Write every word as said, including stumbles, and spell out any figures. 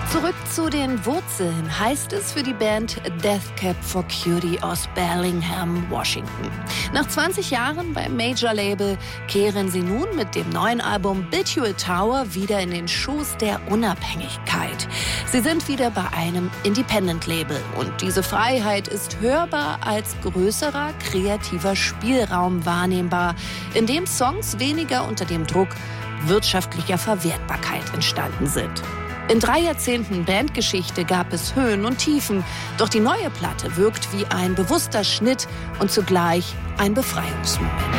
Zurück zu den Wurzeln heißt es für die Band Death Cab for Cutie aus Bellingham, Washington. Nach zwanzig Jahren beim Major-Label kehren sie nun mit dem neuen Album Build You a Tower wieder in den Schoß der Unabhängigkeit. Sie sind wieder bei einem Independent-Label und diese Freiheit ist hörbar als größerer kreativer Spielraum wahrnehmbar, in dem Songs weniger unter dem Druck wirtschaftlicher Verwertbarkeit entstanden sind. In drei Jahrzehnten Bandgeschichte gab es Höhen und Tiefen, doch die neue Platte wirkt wie ein bewusster Schnitt und zugleich ein Befreiungsmoment.